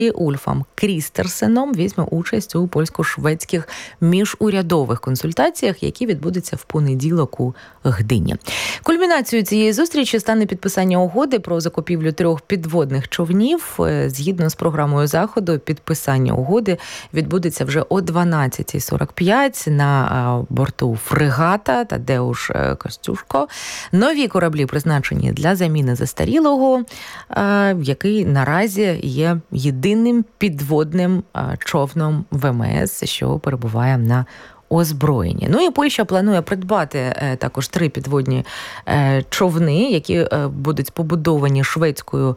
Ульфом Крістерсеном візьме участь у польсько-шведських міжурядових консультаціях, які відбудуться в понеділок у Гдині. Кульмінацією цієї зустрічі стане підписання угоди про закупівлю 3 підводних човнів. Згідно з програмою заходу, підписання угоди відбудеться вже о 12:45 на борту фрегата Тадеуш Костюшко. Нові кораблі призначені для заміни застарілого, який наразі є єдиним підводним човном ВМС, що перебуває на озброєнні. Ну і Польща планує придбати також 3 підводні човни, які будуть побудовані шведською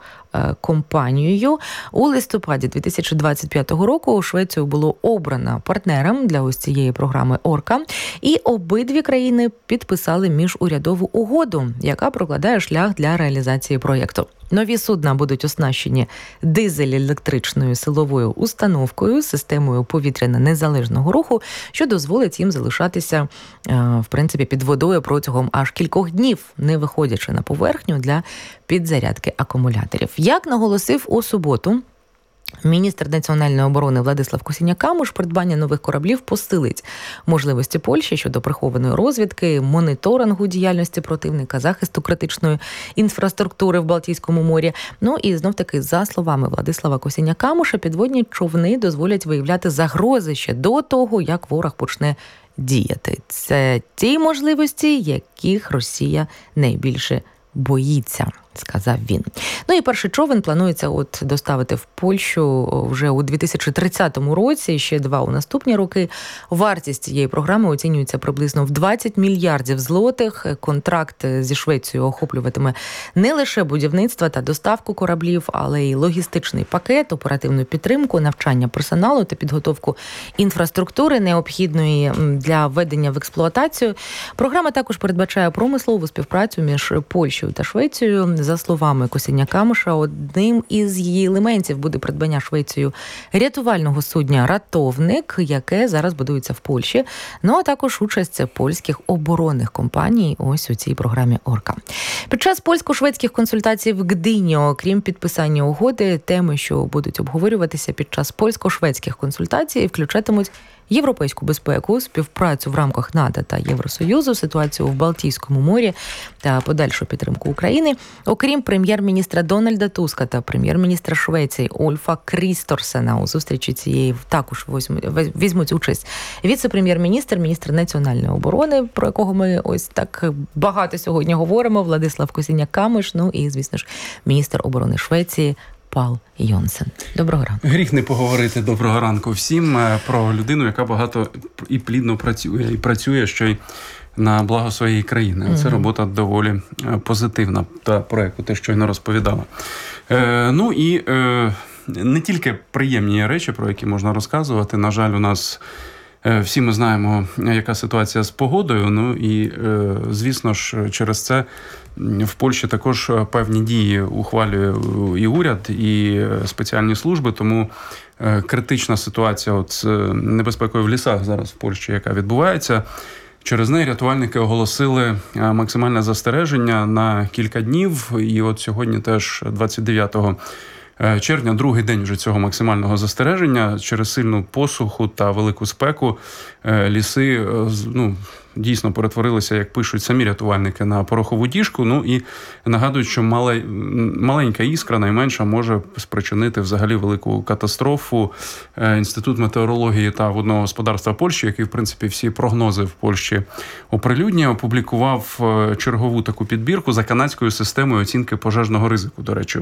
компанією. У листопаді 2025 року Швецію було обрано партнером для ось цієї програми «Орка», і обидві країни підписали міжурядову угоду, яка прокладає шлях для реалізації проєкту. Нові судна будуть оснащені дизель-електричною силовою установкою, системою повітряно-незалежного руху, що дозволить їм залишатися, в принципі, під водою протягом аж кількох днів, не виходячи на поверхню для підзарядки акумуляторів. Як наголосив у суботу міністр національної оборони Владислав Косіняк-Камиш, придбання нових кораблів посилить можливості Польщі щодо прихованої розвідки, моніторингу діяльності противника, захисту критичної інфраструктури в Балтійському морі. Ну і знов-таки, за словами Владислава Косіняк-Камиша, підводні човни дозволять виявляти загрози ще до того, як ворог почне діяти. Це ті можливості, яких Росія найбільше боїться, сказав він. Ну і перший човен планується доставити в Польщу вже у 2030 році, ще 2 у наступні роки. Вартість цієї програми оцінюється приблизно в 20 мільярдів злотих. Контракт зі Швецією охоплюватиме не лише будівництво та доставку кораблів, але й логістичний пакет, оперативну підтримку, навчання персоналу та підготовку інфраструктури, необхідної для введення в експлуатацію. Програма також передбачає промислову співпрацю між Польщею та Швецією. За словами Косіняк-Камиша, одним із її елементів буде придбання Швецією рятувального судна «Ратовник», яке зараз будується в Польщі. Ну, а також участь польських оборонних компаній ось у цій програмі «Орка». Під час польсько-шведських консультацій в Гдині, окрім підписання угоди, теми, що будуть обговорюватися під час польсько-шведських консультацій, включатимуть європейську безпеку, співпрацю в рамках НАТО та Євросоюзу, ситуацію в Балтійському морі та подальшу підтримку України. Окрім прем'єр-міністра Дональда Туска та прем'єр-міністра Швеції Ульфа Крістерсена, у зустрічі цієї також візьмуть участь віце-прем'єр-міністр, міністр національної оборони, про якого ми ось так багато сьогодні говоримо, Владислав Косіняк-Камиш, ну і, звісно ж, міністр оборони Швеції Пал Йонсен. Доброго ранку. Гріх не поговорити доброго ранку всім про людину, яка багато і плідно працює, і працює ще й на благо своєї країни. Це робота доволі позитивна та проєкту, те, що щойно розповідала. Ну і не тільки приємні речі, про які можна розказувати. На жаль, у нас всі ми знаємо, яка ситуація з погодою. Ну і, звісно ж, через це в Польщі також певні дії ухвалює і уряд, і спеціальні служби, тому критична ситуація з небезпекою в лісах зараз в Польщі, яка відбувається. Через неї рятувальники оголосили максимальне застереження на кілька днів. І от сьогодні теж 29 червня, другий день вже цього максимального застереження. Через сильну посуху та велику спеку ліси, дійсно перетворилися, як пишуть самі рятувальники, на порохову діжку. Ну і нагадують, що маленька іскра, найменша, може спричинити взагалі велику катастрофу. Інститут метеорології та водного господарства Польщі, який, в принципі, всі прогнози в Польщі оприлюднює, опублікував чергову таку підбірку за канадською системою оцінки пожежного ризику. До речі,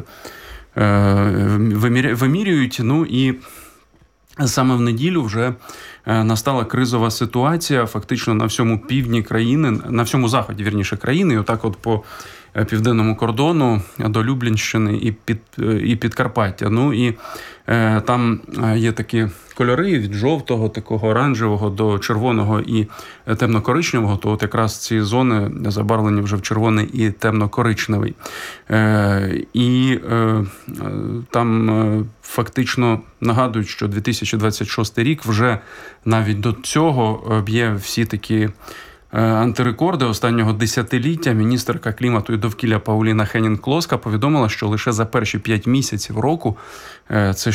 вимірюють, ну і саме в неділю вже настала кризова ситуація фактично на всьому півдні країни, на всьому заході, вірніше, країни, і отак по південному кордону до Люблінщини і Підкарпаття. Ну і там є такі кольори від жовтого, такого оранжевого до червоного і темно-коричневого, то от якраз ці зони забарвлені вже в червоний і темно-коричневий. І там фактично нагадують, що 2026 рік вже навіть до цього б'є всі такі антирекорди останнього десятиліття. Міністерка клімату і довкілля Пауліна Хеннінг-Клоска повідомила, що лише за перші 5 місяців року, це